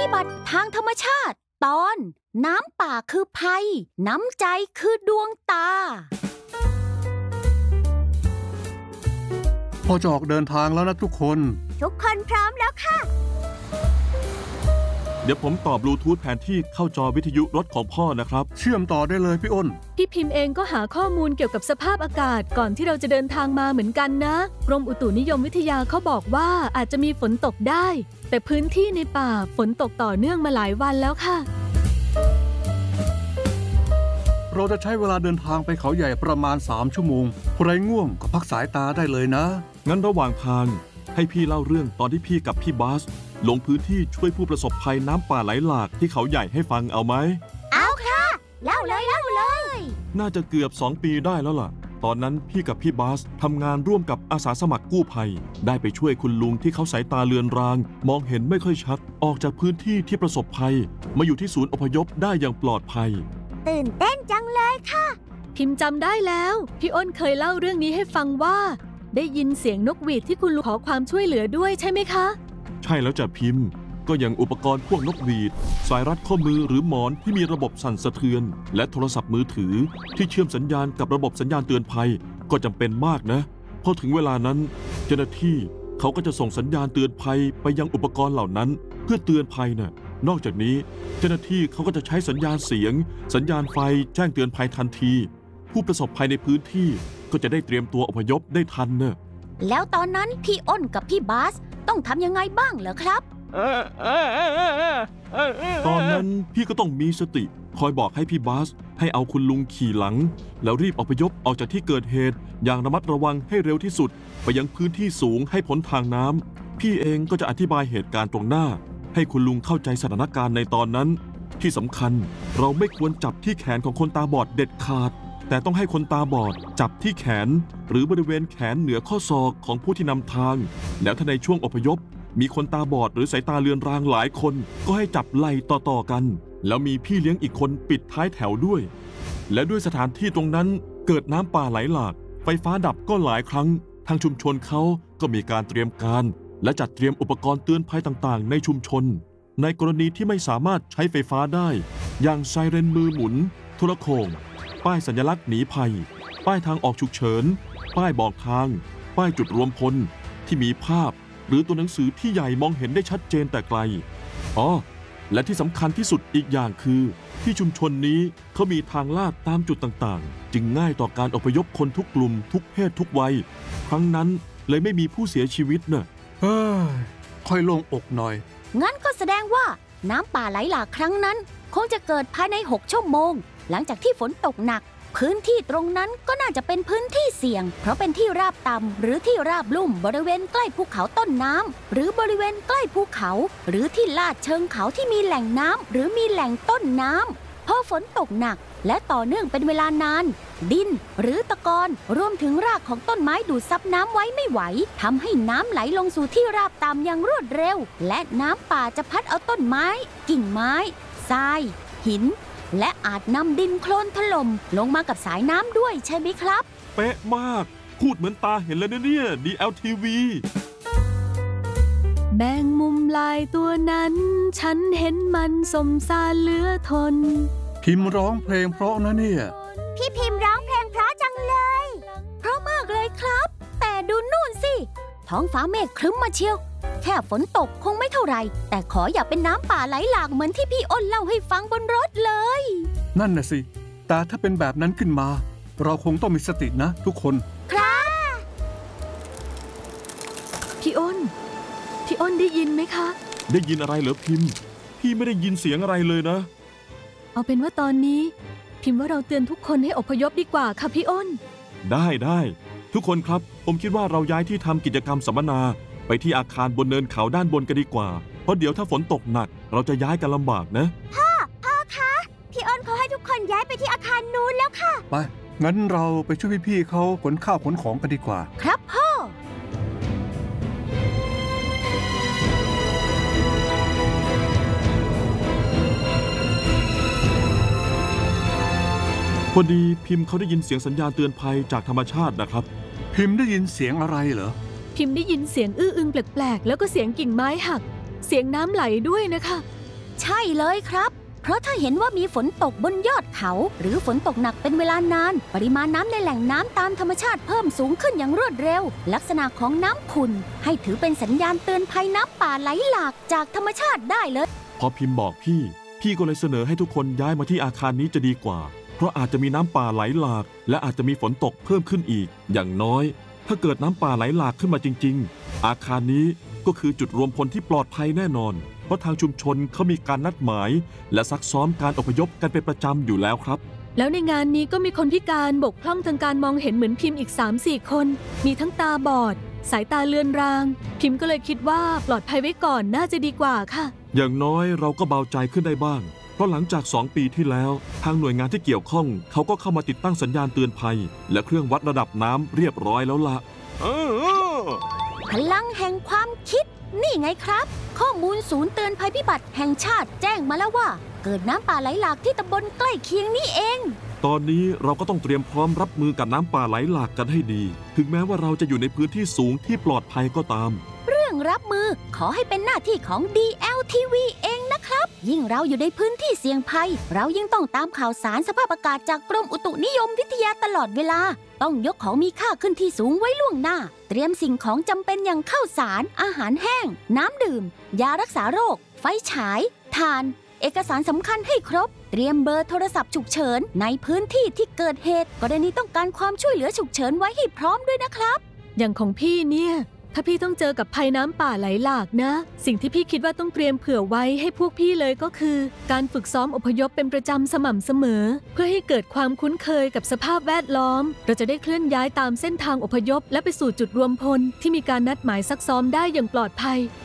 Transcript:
ฏิบัติทางธรรมชาติตอนน้ำป่าคือภัยน้ำใจคือดวงตาพ่อจะออกเดินทางแล้วนะทุกคนพร้อมแล้วค่ะเดี๋ยวผมต่อบลูทูธแผนที่เข้าจอวิทยุรถของพ่อนะครับเชื่อมต่อได้เลยพี่อ้นพี่พิมพ์เองก็หาข้อมูลเกี่ยวกับสภาพอากาศก่อนที่เราจะเดินทางมาเหมือนกันนะกรมอุตุนิยมวิทยาเขาบอกว่าอาจจะมีฝนตกได้แต่พื้นที่ในป่าฝนตกต่อเนื่องมาหลายวันแล้วค่ะเราจะใช้เวลาเดินทางไปเขาใหญ่ประมาณ3 ชั่วโมงใครง่วงก็พักสายตาได้เลยนะงั้นระหว่างทางให้พี่เล่าเรื่องตอนที่พี่กับพี่บาสลงพื้นที่ช่วยผู้ประสบภัยน้ำป่าไหลหลากที่เขาใหญ่ให้ฟังเอาไหมเอาค่ะเล่าเลยน่าจะเกือบ2 ปีได้แล้วล่ะตอนนั้นพี่กับพี่บาสทำงานร่วมกับอาสาสมัครกู้ภัยได้ไปช่วยคุณลุงที่เขาสายตาเลือนรางมองเห็นไม่ค่อยชัดออกจากพื้นที่ที่ประสบภัยมาอยู่ที่ศูนย์อพยพได้อย่างปลอดภัยตื่นเต้นจังเลยค่ะพิมพ์จำได้แล้วพี่อ้นเคยเล่าเรื่องนี้ให้ฟังว่าได้ยินเสียงนกหวีดที่คุณลุงขอความช่วยเหลือด้วยใช่ไหมคะใช่แล้วจ้ะพิมพ์ก็อย่างอุปกรณ์พวกนกหวีดสายรัดข้อมือหรือหมอนที่มีระบบสั่นสะเทือนและโทรศัพท์มือถือที่เชื่อมสัญญาณกับระบบสัญญาณเตือนภัยก็จำเป็นมากนะพอถึงเวลานั้นเจ้าหน้าที่เขาก็จะส่งสัญญาณเตือนภัยไปยังอุปกรณ์เหล่านั้นเพื่อเตือนภัยน่ะนอกจากนี้เจ้าหน้าที่เขาก็จะใช้สัญญาณเสียงสัญญาณไฟแจ้งเตือนภัยทันทีผู้ประสบภัยในพื้นที่ก็จะได้เตรียมตัวอพยพได้ทันเนอะแล้วตอนนั้นพี่อ้นกับพี่บาสต้องทำยังไงบ้างเหรอครับตอนนั้นพี่ก็ต้องมีสติคอยบอกให้พี่บาสให้เอาคุณลุงขี่หลังแล้วรีบอพยพออกจากที่เกิดเหตุอย่างระมัดระวังให้เร็วที่สุดไปยังพื้นที่สูงให้พ้นทางน้ำพี่เองก็จะอธิบายเหตุการณ์ตรงหน้าให้คุณลุงเข้าใจสถานการณ์ในตอนนั้นที่สำคัญเราไม่ควรจับที่แขนของคนตาบอดเด็ดขาดแต่ต้องให้คนตาบอดจับที่แขนหรือบริเวณแขนเหนือข้อศอกของผู้ที่นำทางแล้วถ้าในช่วงอพยพมีคนตาบอดหรือสายตาเลือนรางหลายคนก็ให้จับไล่ต่อกันแล้วมีพี่เลี้ยงอีกคนปิดท้ายแถวด้วยและด้วยสถานที่ตรงนั้นเกิดน้ำป่าไหลหลากไฟฟ้าดับก็หลายครั้งทางชุมชนเขาก็มีการเตรียมการและจัดเตรียมอุปกรณ์เตือนภัยต่างๆในชุมชนในกรณีที่ไม่สามารถใช้ไฟฟ้าได้อย่างไซเรนมือหมุนโทรโข่งป้ายสัญลักษณ์หนีภัยป้ายทางออกฉุกเฉินป้ายบอกทางป้ายจุดรวมพลที่มีภาพหรือตัวหนังสือที่ใหญ่มองเห็นได้ชัดเจนแต่ไกลและที่สำคัญที่สุดอีกอย่างคือที่ชุมชนนี้เขามีทางลาดตามจุดต่างๆจึงง่ายต่อการอพยพคนทุกกลุ่มทุกเพศทุกวัยครั้งนั้นเลยไม่มีผู้เสียชีวิตเนอะค่อยโล่งอกหน่อยงั้นก็แสดงว่าน้ำป่าไหลหลากครั้งนั้นคงจะเกิดภายใน6 ชั่วโมงหลังจากที่ฝนตกหนักพื้นที่ตรงนั้นก็น่าจะเป็นพื้นที่เสี่ยงเพราะเป็นที่ราบต่ำหรือที่ราบลุ่มบริเวณใกล้ภูเขาต้นน้ำหรือบริเวณใกล้ภูเขาหรือที่ลาดเชิงเขาที่มีแหล่งน้ำหรือมีแหล่งต้นน้ำพอฝนตกหนักและต่อเนื่องเป็นเวลานานดินหรือตะกอนรวมถึงรากของต้นไม้ดูดซับน้ำไว้ไม่ไหวทำให้น้ำไหลลงสู่ที่ราบต่ำอย่างรวดเร็วและน้ำป่าจะพัดเอาต้นไม้กิ่งไม้ทรายหินและอาจนำดินโคลนถล่มลงมากับสายน้ำด้วยใช่ไหมครับเป๊ะมากพูดเหมือนตาเห็นแล้วเนี่ย DLTV แมงมุมลายตัวนั้นฉันเห็นมันสมสารเหลือทนพิมพ์ร้องเพลงเพราะนะเนี่ยพี่พิมพ์ร้องเพลงเพราะจังเลยเพราะมากเลยครับแต่ดูนู่นสิท้องฟ้าเมฆครึ้มมาเชียวแค่ฝนตกคงไม่เท่าไรแต่ขออย่าเป็นน้ำป่าไหลหลากเหมือนที่พี่อ้นเล่าให้ฟังบนรถเลยนั่นน่ะสิแต่ถ้าเป็นแบบนั้นขึ้นมาเราคงต้องมีสตินะทุกคนครับพี่อ้นได้ยินไหมคะได้ยินอะไรเหรอพิมพ์พี่ไม่ได้ยินเสียงอะไรเลยนะเอาเป็นว่าตอนนี้พิมพ์ว่าเราเตือนทุกคนให้อพยพดีกว่าค่ะพี่อ้นได้ทุกคนครับผมคิดว่าเราย้ายที่ทำกิจกรรมสัมมนาไปที่อาคารบนเนินเขาด้านบนกันดีกว่าเพราะเดี๋ยวถ้าฝนตกหนักเราจะย้ายกันลำบากนะพ่อคะพี่อ้นเขาให้ทุกคนย้ายไปที่อาคารนู้นแล้วค่ะไปงั้นเราไปช่วยพี่ๆเขาขนข้าวขนของกันดีกว่าครับพ่อพอดีพิมพ์เขาได้ยินเสียงสัญญาณเตือนภัยจากธรรมชาตินะครับพิมพ์ได้ยินเสียงอะไรเหรอพิมพ์ได้ยินเสียงอื้ออึงแปลกๆแล้วก็เสียงกิ่งไม้หักเสียงน้ำไหลด้วยนะคะใช่เลยครับ เพราะถ้าเห็นว่ามีฝนตกบนยอดเขา หรือฝนตกหนักเป็นเวลานาน ปริมาณน้ำในแหล่งน้ำตามธรรมชาติเพิ่มสูงขึ้นอย่างรวดเร็ว ลักษณะของน้ำขุ่นให้ถือเป็นสัญญาณเตือนภัยน้ำป่าไหลหลากจากธรรมชาติได้เลยพอพิมพ์บอกพี่ก็เลยเสนอให้ทุกคนย้ายมาที่อาคารนี้จะดีกว่า เพราะอาจจะมีน้ำป่าไหลหลาก และอาจจะมีฝนตกเพิ่มขึ้นอีก อย่างน้อย ถ้าเกิดน้ำป่าไหลหลากขึ้นมาจริงๆ อาคารนี้ก็คือจุดรวมพลที่ปลอดภัยแน่นอน เพราะทางชุมชนเขามีการนัดหมาย และซักซ้อมการอพยพกันเป็นประจำอยู่แล้วครับแล้วในงานนี้ก็มีคนพิการบกพร่องทางการมองเห็นเหมือนพิมพ์อีก 3-4 คน มีทั้งตาบอด สายตาเลือนราง พิมพ์ก็เลยคิดว่าปลอดภัยไว้ก่อนน่าจะดีกว่าค่ะอย่างน้อยเราก็เบาใจขึ้นได้บ้าง เพราะหลังจาก 2 ปีที่แล้ว ทางหน่วยงานที่เกี่ยวข้องเขาก็เข้ามาติดตั้งสัญญาณเตือนภัย และเครื่องวัดระดับน้ำเรียบร้อยแล้วล่ะพลังแห่งความคิด นี่ไงครับ ข้อมูลศูนย์เตือนภัยพิบัติแห่งชาติแจ้งมาแล้วว่า เกิดน้ำป่าไหลหลากที่ตำบลใกล้เคียงนี่เองตอนนี้เราก็ต้องเตรียมพร้อมรับมือกับน้ำป่าไหลหลากกันให้ดี ถึงแม้ว่าเราจะอยู่ในพื้นที่สูงที่ปลอดภัยก็ตามเรื่องรับมือขอให้เป็นหน้าที่ของ DLTV เองนะครับ ยิ่งเราอยู่ในพื้นที่เสี่ยงภัย เรายิ่งต้องตามข่าวสารสภาพอากาศจากกรมอุตุนิยมวิทยาตลอดเวลา ต้องยกของมีค่าขึ้นที่สูงไว้ล่วงหน้า เตรียมสิ่งของจำเป็นอย่างข้าวสาร อาหารแห้ง น้ำดื่ม ยารักษาโรค ไฟฉาย ถ่าน เอกสารสำคัญให้ครบ เตรียมเบอร์โทรศัพท์ฉุกเฉินในพื้นที่ที่เกิดเหตุกรณีต้องการความช่วยเหลือฉุกเฉินไว้ให้พร้อมด้วยนะครับอย่างของพี่เนี่ย ถ้าพี่ต้องเจอกับภัยน้ำป่าไหลหลากนะ สิ่งที่พี่คิดว่าต้องเตรียมเผื่อไว้ให้พวกพี่เลยก็คือ การฝึกซ้อมอพยพเป็นประจำสม่ำเสมอ เพื่อให้เกิดความคุ้นเคยกับสภาพแวดล้อม เราจะได้เคลื่อนย้ายตามเส้นทางอพยพและไปสู่จุดรวมพลที่มีการนัดหมายซักซ้อมได้อย่างปลอดภัย